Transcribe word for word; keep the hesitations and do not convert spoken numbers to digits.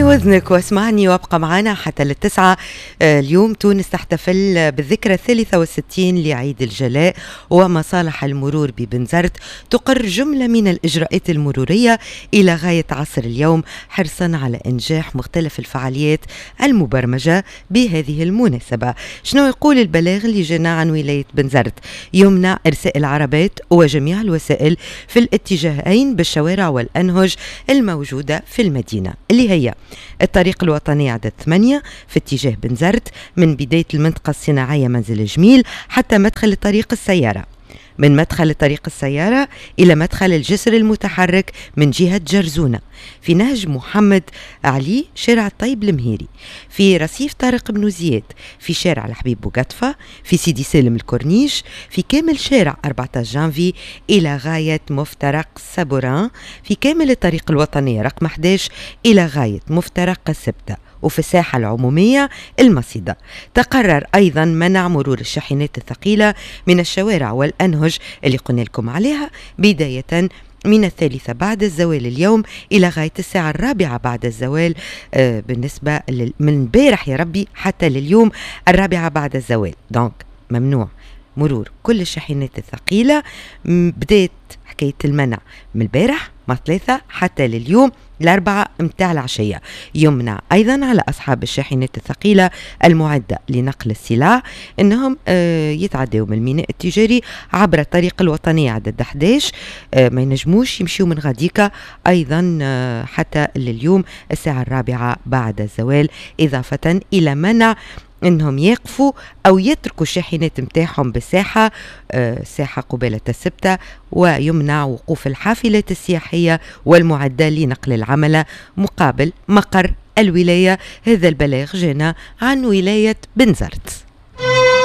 أعطني وذنك واسمعني وابقى معنا حتى للتسعة. آه، اليوم تونس تحتفل بالذكرى الثالثة والستين لعيد الجلاء، ومصالح المرور ببنزرت تقر جملة من الإجراءات المرورية إلى غاية عصر اليوم، حرصا على إنجاح مختلف الفعاليات المبرمجة بهذه المناسبة. شنو يقول البلاغ اللي جانا عن ولاية بنزرت؟ يمنع إرساء العربات وجميع الوسائل في الاتجاهين بالشوارع والأنهج الموجودة في المدينة، اللي هي الطريق الوطني عدد ثمانية في اتجاه بنزرت من بداية المنطقة الصناعية منزل جميل حتى مدخل طريق السيارة، من مدخل طريق السيارة إلى مدخل الجسر المتحرك من جهة جرزونة، في نهج محمد علي شارع الطيب المهيري، في رصيف طارق بن زياد، في شارع الحبيب بوغطفة، في سيدي سالم الكورنيش، في كامل شارع أربعة عشر جانفي إلى غاية مفترق سابوران، في كامل الطريق الوطني رقم أحد عشر إلى غاية مفترق السبتة، وفي الساحة العمومية المصيدة. تقرر أيضا منع مرور الشاحنات الثقيلة من الشوارع والأنهج اللي قلنا لكم عليها بداية من الثالثة بعد الزوال اليوم إلى غاية الساعة الرابعة بعد الزوال. آه بالنسبة من بارح يا ربي حتى لليوم الرابعة بعد الزوال، دونك ممنوع مرور كل الشاحنات الثقيلة. بدأت حكاية المنع من البارح ما ثلاثة حتى لليوم الأربعة متاع العشية. يمنع أيضا على أصحاب الشاحنات الثقيلة المعدة لنقل السلع أنهم آه يتعدوا من الميناء التجاري عبر الطريق الوطني عدد أحد عشر، آه ما ينجموش يمشيوا من غاديكا أيضا آه حتى لليوم الساعة الرابعة بعد الزوال، إضافة إلى منع انهم يقفوا او يتركوا الشاحنات متاعهم بالساحه، آه ساحه قباله السبته، ويمنع وقوف الحافلات السياحيه والمعده لنقل العمله مقابل مقر الولايه. هذا البلاغ جانا عن ولايه بنزرت.